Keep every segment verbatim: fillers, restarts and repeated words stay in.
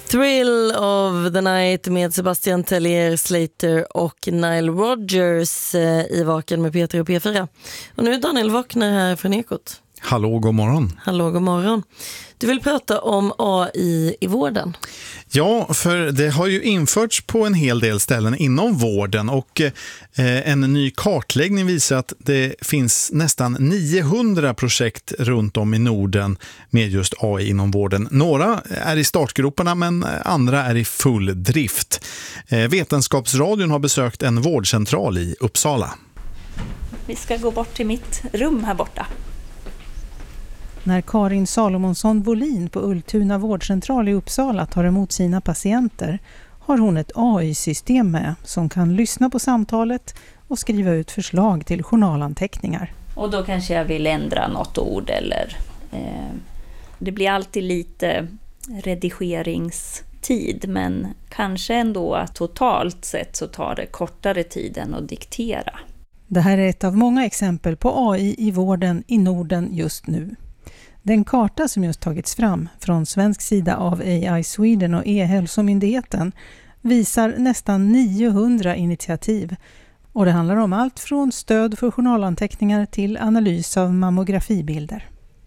Thrill of the Night med Sebastian Tellier, Slater och Nile Rodgers i Vaken med Peter och P fyra. Och nu är Daniel Wagner här från Ekot. Hallå, god morgon. Hallå, god morgon. Du vill prata om A I i vården? Ja, för det har ju införts på en hel del ställen inom vården och eh, en ny kartläggning visar att det finns nästan niohundra projekt runt om i Norden med just A I inom vården. Några är i startgroparna men andra är i full drift. Eh, Vetenskapsradion har besökt en vårdcentral i Uppsala. Vi ska gå bort till mitt rum här borta. När Karin Salomonsson Bolin på Ultuna vårdcentral i Uppsala tar emot sina patienter har hon ett A I-system med som kan lyssna på samtalet och skriva ut förslag till journalanteckningar. Och då kanske jag vill ändra något ord eller eh, det blir alltid lite redigeringstid, men kanske ändå att totalt sett så tar det kortare tid än att diktera. Det här är ett av många exempel på A I i vården i Norden just nu. Den karta som just tagits fram från svensk sida av A I Sweden och E-hälsomyndigheten visar nästan niohundra initiativ. Och det handlar om allt från stöd för journalanteckningar till analys av mammografibilder.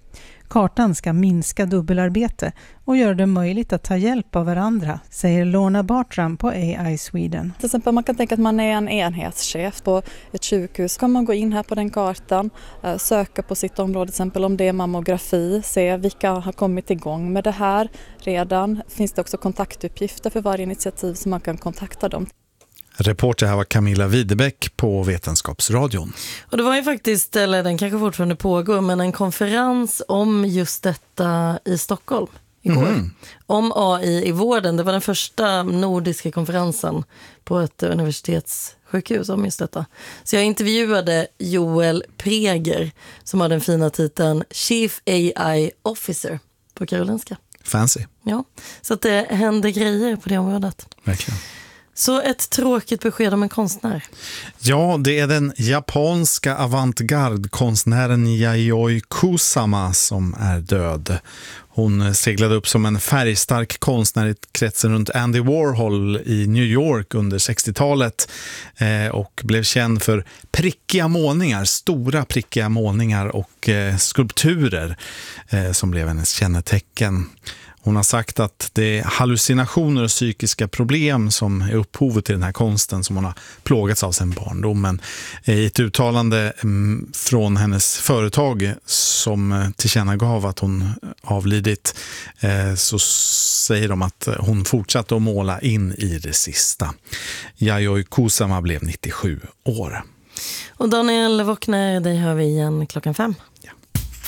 Kartan ska minska dubbelarbete och göra det möjligt att ta hjälp av varandra, säger Lorna Bartram på A I Sweden. Till exempel man kan tänka att man är en enhetschef på ett sjukhus. Kan man gå in här på den kartan, söka på sitt område, till exempel om det är mammografi, se vilka har kommit igång med det här redan. Finns det också kontaktuppgifter för varje initiativ så man kan kontakta dem. Reporter här var Camilla Widebäck på Vetenskapsradion. Och det var ju faktiskt, eller den kanske fortfarande pågår, men en konferens om just detta i Stockholm igår. Mm. Om A I i vården. Det var den första nordiska konferensen på ett universitetssjukhus om just detta. Så jag intervjuade Joel Preger som har den fina titeln Chief A I Officer på Karolinska. Fancy. Ja, så att det händer grejer på det området. Verkligen. Så ett tråkigt besked om en konstnär. Ja, det är den japanska avantgarde-konstnären Yayoi Kusama som är död. Hon seglade upp som en färgstark konstnär i kretsen runt Andy Warhol i New York under sextiotalet eh, och blev känd för prickiga målningar, stora prickiga målningar och eh, skulpturer eh, som blev hennes kännetecken. Hon har sagt att det är hallucinationer och psykiska problem som är upphovet till den här konsten som hon har plågats av sedan barndomen. I ett uttalande från hennes företag som tillkännagav att hon avlidit så säger de att hon fortsatte att måla in i det sista. Yayoi Kusama blev nittiosju år. Och Daniel Wagner, dig hör vi igen klockan fem.